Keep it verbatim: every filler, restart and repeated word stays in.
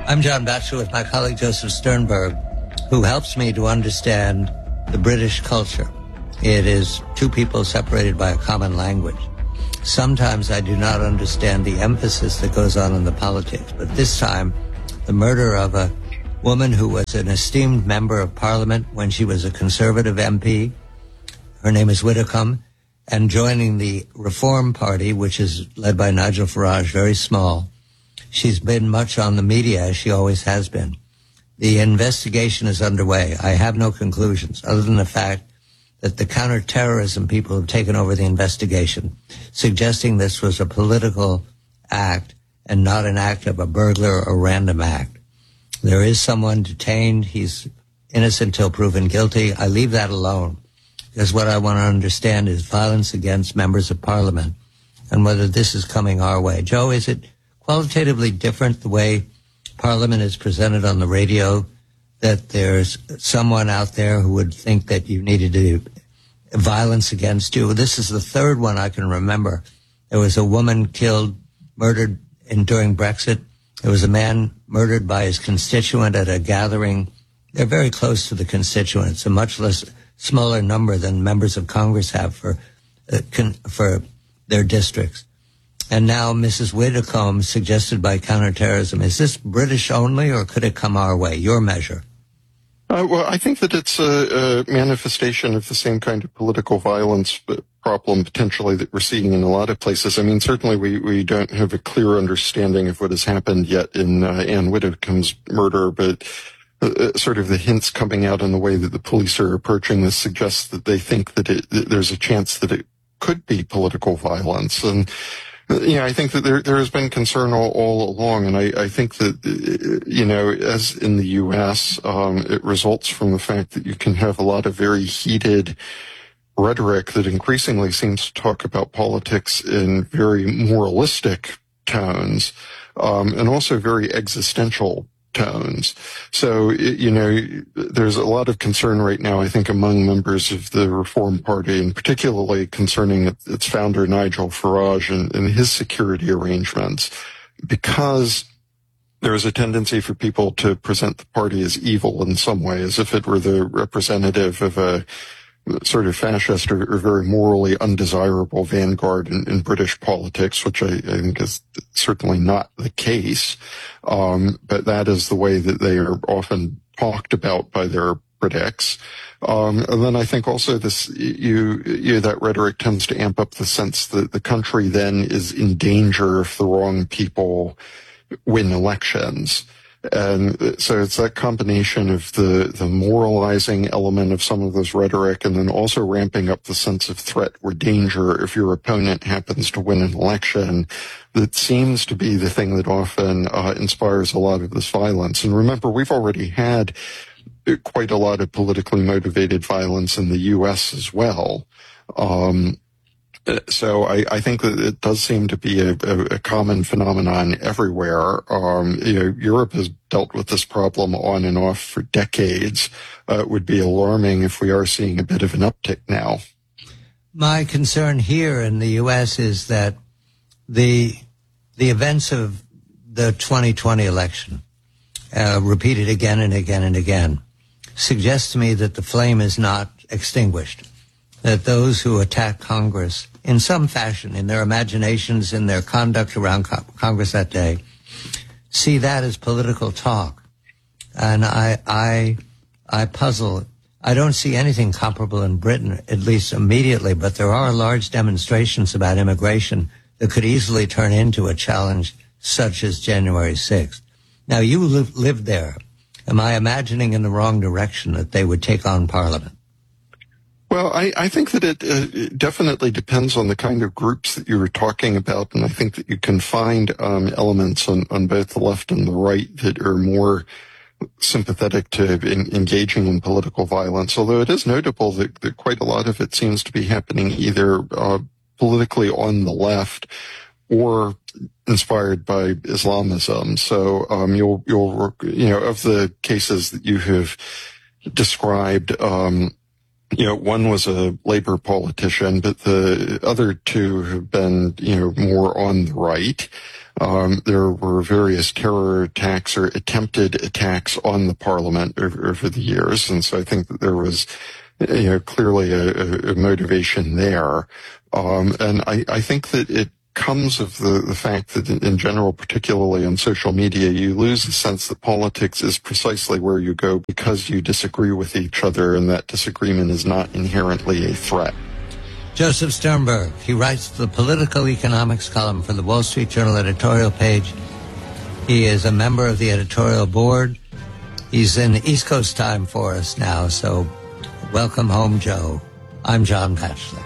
I'm John Batchelor with my colleague Joseph Sternberg, who helps me to understand the British culture. It is two people separated by a common language. Sometimes I do not understand the emphasis that goes on in the politics, but this time, the murder of a woman who was an esteemed member of Parliament when she was a Conservative M P, her name is Widdecombe, and joining the Reform Party, which is led by Nigel Farage, very small. She's been much on the media, as she always has been. The investigation is underway. I have no conclusions, other than the fact that the counterterrorism people have taken over the investigation, suggesting this was a political act and not an act of a burglar or random act. There is someone detained. He's innocent till proven guilty. I leave that alone, because what I want to understand is violence against members of Parliament and whether this is coming our way. Joe, is it qualitatively different the way Parliament is presented on the radio, that there's someone out there who would think that you needed to violence against you? This is the third one I can remember. There was a woman killed, murdered in, during Brexit. There was a man murdered by his constituent at a gathering. They're very close to the constituents, a much less smaller number than members of Congress have for uh, con, for their districts. And now Missus Widdecombe, suggested by counterterrorism. Is this British only, or could it come our way? Your measure. Uh, well, I think that it's a, a manifestation of the same kind of political violence problem, potentially, that we're seeing in a lot of places. I mean, certainly we, we don't have a clear understanding of what has happened yet in uh, Anne Widdecombe's murder, but uh, sort of the hints coming out in the way that the police are approaching this suggests that they think that, it, that there's a chance that it could be political violence. And yeah, I think that there there has been concern all, all along, and I, I think that, you know, as in the U S, um, it results from the fact that you can have a lot of very heated rhetoric that increasingly seems to talk about politics in very moralistic tones, um, and also very existential tones. So, you know, there's a lot of concern right now, I think, among members of the Reform Party, and particularly concerning its founder, Nigel Farage, and, and his security arrangements, because there is a tendency for people to present the party as evil in some way, as if it were the representative of a sort of fascist or, or very morally undesirable vanguard in, in British politics, which I, I think is certainly not the case. Um, but that is the way that they are often talked about by their critics. Um, and then I think also this, you, you, that rhetoric tends to amp up the sense that the country then is in danger if the wrong people win elections. And so it's that combination of the, the moralizing element of some of this rhetoric, and then also ramping up the sense of threat or danger if your opponent happens to win an election, that seems to be the thing that often uh, inspires a lot of this violence. And remember, we've already had quite a lot of politically motivated violence in the U S as well. Um, So I, I think that it does seem to be a, a, a common phenomenon everywhere. Um, you know, Europe has dealt with this problem on and off for decades. Uh, it would be alarming if we are seeing a bit of an uptick now. My concern here in the U S is that the the events of the twenty twenty election, uh, repeated again and again and again, suggest to me that the flame is not extinguished, that those who attack Congress in some fashion, in their imaginations, in their conduct around co- Congress that day, see that as political talk. And I, I, I puzzle. I don't see anything comparable in Britain, at least immediately, but there are large demonstrations about immigration that could easily turn into a challenge such as January sixth. Now, you live, lived there. Am I imagining in the wrong direction that they would take on Parliament? Well, I, I think that it, uh, it definitely depends on the kind of groups that you were talking about, and I think that you can find um, elements on, on both the left and the right that are more sympathetic to in, engaging in political violence, although it is notable that, that quite a lot of it seems to be happening either uh, politically on the left or inspired by Islamism. So um, you'll, you'll, you know, of the cases that you have described, um, you know, one was a Labour politician, but the other two have been, you know, more on the right. Um, there were various terror attacks or attempted attacks on the parliament over, over the years, and so I think that there was, you know, clearly a, a motivation there. Um, and I, I think that it comes of the, the fact that in general, particularly on social media, you lose the sense that politics is precisely where you go because you disagree with each other, and that disagreement is not inherently a threat. Joseph Sternberg, he writes the political economics column for the Wall Street Journal editorial page. He is a member of the editorial board. He's in East Coast time for us now, so welcome home, Joe. I'm John Batchelor.